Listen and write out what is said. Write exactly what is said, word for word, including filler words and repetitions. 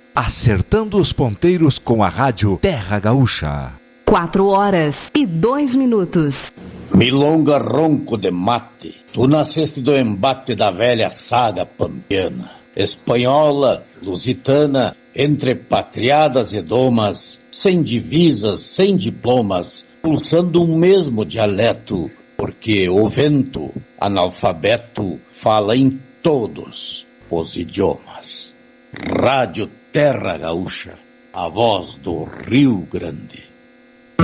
acertando os ponteiros com a rádio Terra Gaúcha. Quatro horas e dois minutos. Milonga ronco de mate, tu nasceste do embate da velha saga pampiana, espanhola, lusitana, entre patriadas e domas, sem divisas, sem diplomas, pulsando um mesmo dialeto, porque o vento, analfabeto, fala em todos os idiomas. Rádio Terra Gaúcha, a voz do Rio Grande.